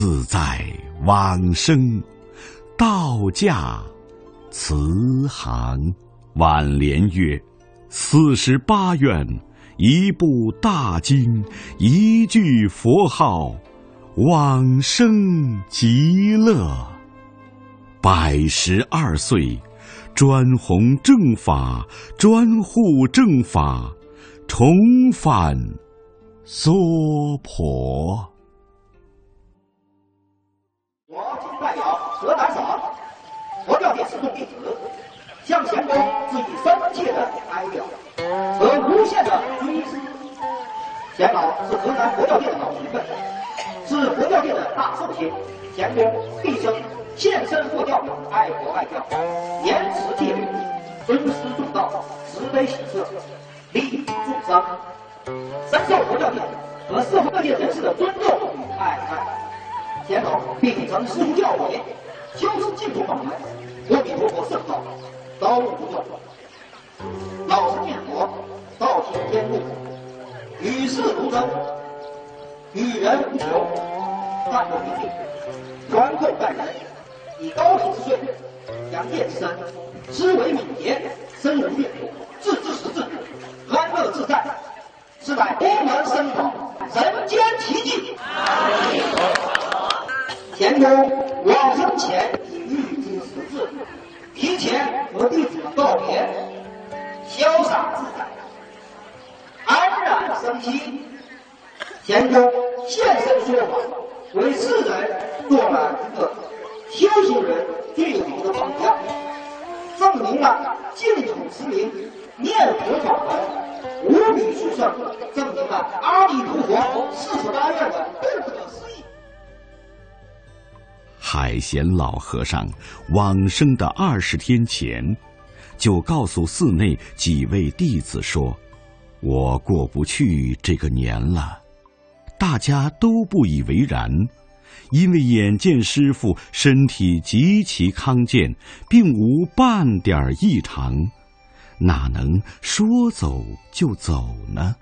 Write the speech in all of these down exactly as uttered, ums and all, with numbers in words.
自在往生，道驾慈航。挽联曰：四十八愿，一部大经，一句佛号，往生极乐。百十二岁，专弘正法，专护正法，重返娑婆。 我今天代表河南省佛教界四众弟子，向贤公致以深切的哀悼和无限的追思。贤老是河南佛教界的老学问，是佛教界的大寿星。贤公毕生献身佛教，爱国爱教，严持戒律，尊师重道，慈悲喜舍，利益众生，深受佛教界和社会各界人士的尊重与爱戴。贤老并曾师出教诲，修持净土法门，阿弥陀佛圣道，高无众，老实念佛，道体天路，与世如真，与人无求，淡泊平静，宽厚待人，以高体之税，扬业之身，思维敏捷，深入涅槃，自知实质，安乐自在，是乃佛门僧宝，人间奇迹。贤公往生前已预知时至，提前和弟子们告别，潇洒自在，安然生息。贤公现身说法，为世人做了一个修行人最好的榜样，证明了净土持名、念佛法门无比殊胜，证明了阿弥陀佛四十八愿的不可思议。 海贤老和尚往生的二十天前，就告诉寺内几位弟子说：“我过不去这个年了。”大家都不以为然，因为眼见师父身体极其康健，并无半点异常，哪能说走就走呢？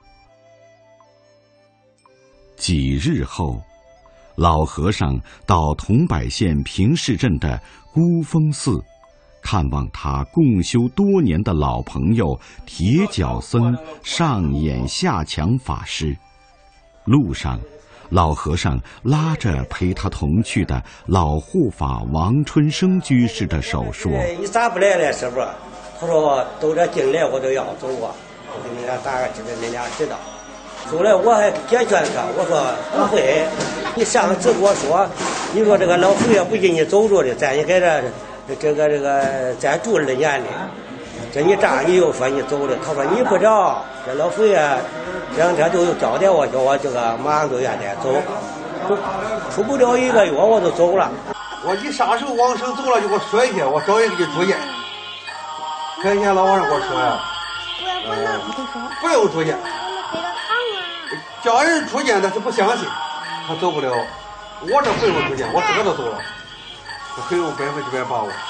几日后，老和尚到桐柏县平市镇的孤峰寺，看望他共修多年的老朋友铁脚僧上演下强法师。路上，老和尚拉着陪他同去的老护法王春生居士的手说：“ 你咋不来了，师傅？”他说：“都这进来我都要走啊，我给你俩大概知道，你俩知道。”后来我还解劝他，我说不会，你上次跟我说，你说这个老佛爷不给你走着的，咱也在这这个这个咱住了年里，这你这样你又说你走了，他说你不着，这老佛爷这两天都有交代我，叫我这个马上就愿得走，出不了一个月我就走了。 我你啥时候往生走了就给我说一下，我找人给你住院。看见老和尚给我说呀，呃，不用住院。叫人出见，但是不相信，他走不了。我这不用出见，我自个都走了，我很有百分之百把握。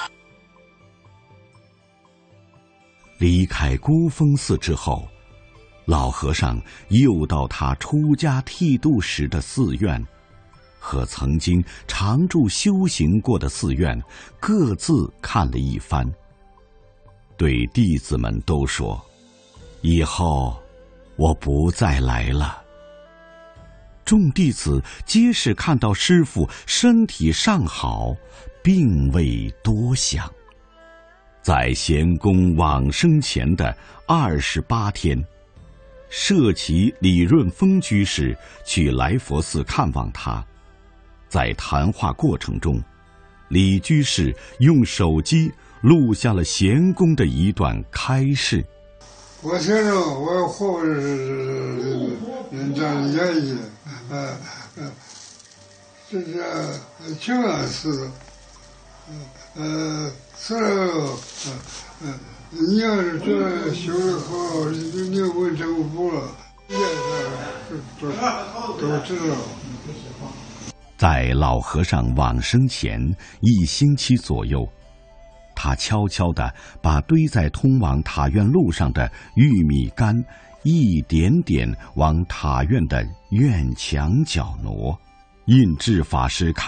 离开孤峰寺之后，老和尚又到他出家剃度时的寺院，和曾经常住修行过的寺院各自看了一番，对弟子们都说：“以后我不再来了。”众弟子皆是看到师父身体尚好，并未多想。在贤公往生前的二十八天，舍其李润峰居士去来佛寺看望他。在谈话过程中，李居士用手机录下了贤公的一段开示。 我听着我活着是人家的演绎，呃呃，这是挺安似的，呃，死了，呃，你要是觉得修得好，你你问政府了，也是都都知道。 在老和尚往生前一星期左右，他悄悄地把堆在通往塔院路上的玉米杆一点点往塔院的院墙角挪， 印智法师